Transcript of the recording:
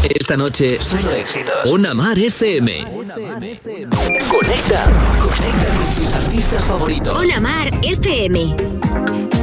Esta noche, solo éxitos. Una Mar FM. Conecta con tus artistas favoritos. Una Mar FM.